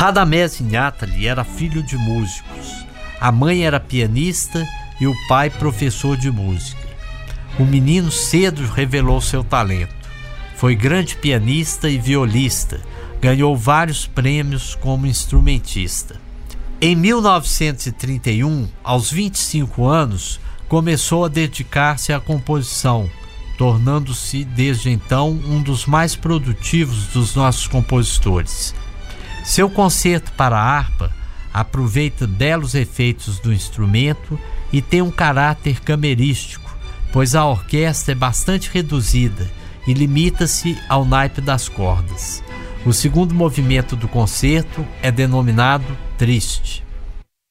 Radamés Ignatli era filho de músicos. A mãe era pianista e o pai professor de música. O menino cedo revelou seu talento. Foi grande pianista e violista. Ganhou vários prêmios como instrumentista. Em 1931, aos 25 anos, começou a dedicar-se à composição, tornando-se desde então um dos mais produtivos dos nossos compositores. Seu concerto para a harpa aproveita belos efeitos do instrumento e tem um caráter camerístico, pois a orquestra é bastante reduzida e limita-se ao naipe das cordas. O segundo movimento do concerto é denominado Triste.